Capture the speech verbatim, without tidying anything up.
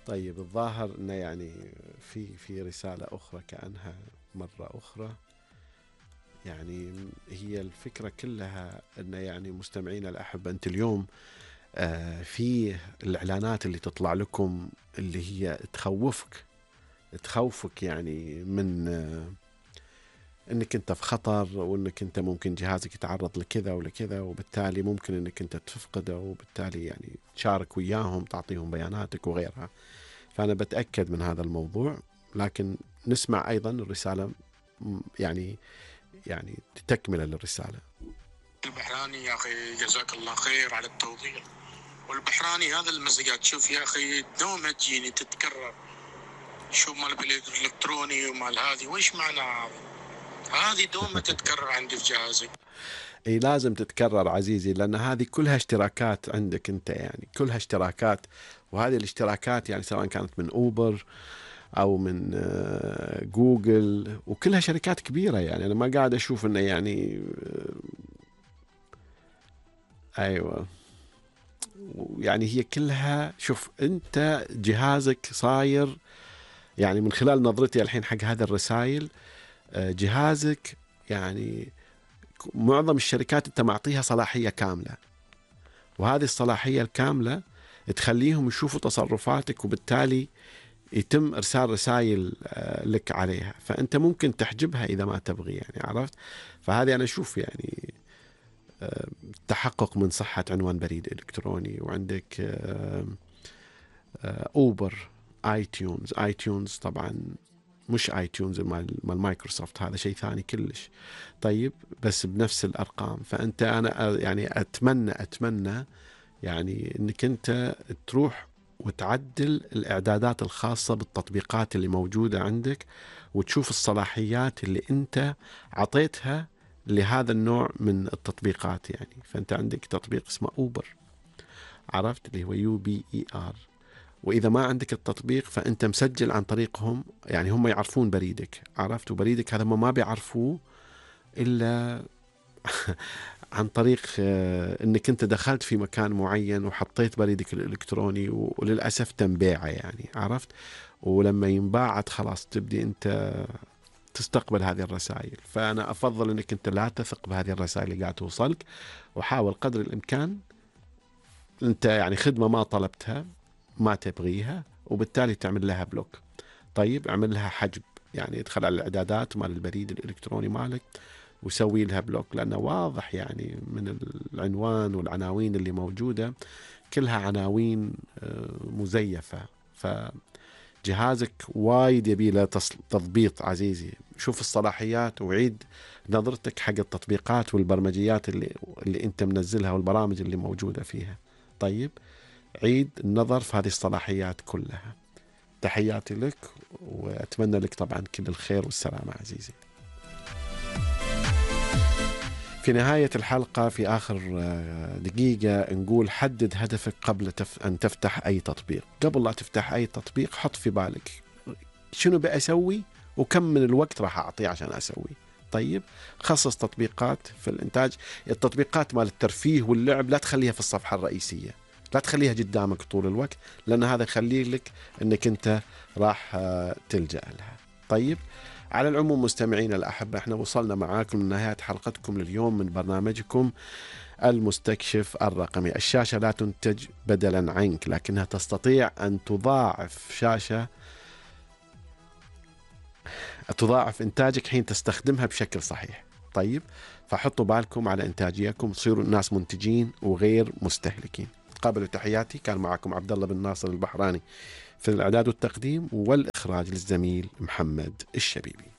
طيب الظاهر أنه يعني في في رسالة أخرى كأنها مرة أخرى. يعني هي الفكرة كلها أن يعني مستمعين الأحبة، أنت اليوم آه في الإعلانات اللي تطلع لكم اللي هي تخوفك تخوفك يعني من آه انك انت في خطر، وانك انت ممكن جهازك يتعرض لكذا ولكذا، وبالتالي ممكن انك انت تفقده، وبالتالي يعني تشارك وياهم، تعطيهم بياناتك وغيرها. فأنا بتأكد من هذا الموضوع، لكن نسمع أيضا الرسالة يعني يعني تكملة للرسالة. البحراني يا أخي جزاك الله خير على التوضيح. والبحراني هذا المزيات، شوف يا أخي دوما تجيني تتكرر، شو مال الإلكتروني ومال هذه، وإيش معنى هذا؟ هذه دوما تتكرر عندي في جهازي. اي لازم تتكرر عزيزي، لأن هذه كلها اشتراكات عندك أنت، يعني كلها اشتراكات. وهذه الاشتراكات يعني سواء كانت من أوبر أو من جوجل، وكلها شركات كبيرة. يعني أنا ما قاعد أشوف أنه يعني أيوة، يعني هي كلها. شوف أنت جهازك صاير يعني من خلال نظرتي الحين حق هذه الرسائل، جهازك يعني معظم الشركات أنت معطيها صلاحية كاملة، وهذه الصلاحية الكاملة تخليهم يشوفوا تصرفاتك، وبالتالي يتم إرسال رسائل لك عليها. فأنت ممكن تحجبها إذا ما تبغي، يعني عرفت. فهذه أنا أشوف يعني تحقق من صحة عنوان بريد إلكتروني. وعندك أوبر، آي تيونز. آي تيونز طبعا مش آي تيونز مال مال مايكروسوفت، هذا شيء ثاني كلش. طيب بس بنفس الأرقام. فأنت أنا يعني أتمنى أتمنى يعني أنك أنت تروح وتعدل الإعدادات الخاصة بالتطبيقات اللي موجودة عندك، وتشوف الصلاحيات اللي أنت عطيتها لهذا النوع من التطبيقات. يعني فأنت عندك تطبيق اسمه أوبر، عرفت، اللي هو يو بي إي آر. وإذا ما عندك التطبيق فأنت مسجل عن طريقهم، يعني هم يعرفون بريدك، عرفت. وبريدك هذا هم ما بيعرفوه إلا عن طريق أنك أنت دخلت في مكان معين وحطيت بريدك الإلكتروني، وللأسف تنبيعه، يعني عرفت. ولما ينباعت خلاص تبدي أنت تستقبل هذه الرسائل. فأنا أفضل أنك أنت لا تثق بهذه الرسائل اللي قاعد توصلك، وحاول قدر الإمكان أنت يعني خدمة ما طلبتها ما تبغيها، وبالتالي تعمل لها بلوك. طيب اعمل لها حجب، يعني ادخل على الإعدادات مال البريد الإلكتروني مالك وسوي لها بلوك، لأنه واضح يعني من العنوان والعناوين اللي موجودة كلها عناوين مزيفة. فجهازك وايد يبي له تضبيط عزيزي. شوف الصلاحيات وعيد نظرتك حق التطبيقات والبرمجيات اللي, اللي انت منزلها والبرامج اللي موجودة فيها. طيب عيد النظر في هذه الصلاحيات كلها. تحياتي لك، وأتمنى لك طبعا كل الخير والسلامة عزيزي. في نهاية الحلقة في آخر دقيقة نقول حدد هدفك قبل أن تفتح أي تطبيق. قبل لا تفتح أي تطبيق حط في بالك شنو بأسوي وكم من الوقت راح أعطيه عشان أسوي. طيب خصص تطبيقات في الإنتاج. التطبيقات مال الترفيه واللعب لا تخليها في الصفحة الرئيسية، لا تخليها قدامك طول الوقت، لأن هذا يخلي لك أنك أنت راح تلجأ لها. طيب على العموم مستمعين الأحبة، احنا وصلنا معاكم لنهاية حلقتكم لليوم من برنامجكم المستكشف الرقمي. الشاشة لا تنتج بدلا عنك، لكنها تستطيع أن تضاعف شاشة تضاعف إنتاجك حين تستخدمها بشكل صحيح. طيب فحطوا بالكم على إنتاجيتكم، تصيروا الناس منتجين وغير مستهلكين. قابلوا تحياتي، كان معكم عبد الله بن ناصر البحراني في الإعداد والتقديم والإخراج للزميل محمد الشبيبي.